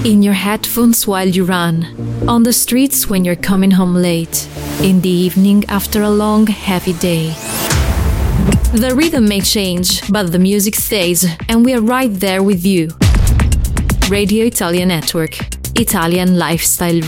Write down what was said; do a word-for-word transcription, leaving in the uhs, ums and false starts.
in your headphones while you run, on the streets when you're coming home late, in the evening after a long, heavy day. The rhythm may change, but the music stays, and we are right there with you. Radio Italia Network, Italian Lifestyle